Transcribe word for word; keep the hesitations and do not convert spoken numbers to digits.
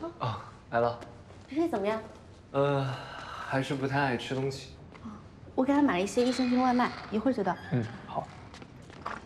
哦，来了。 皮皮怎么样？ 呃，还是不太爱吃东西。 我给他买了一些益生菌外卖，一会儿就到。 嗯，好。